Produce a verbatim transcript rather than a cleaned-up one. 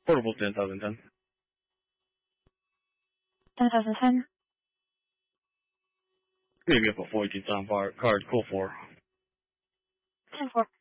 Portable ten thousand ten. ten thousand ten. Maybe up a forty-two time bar card, call four. ten four.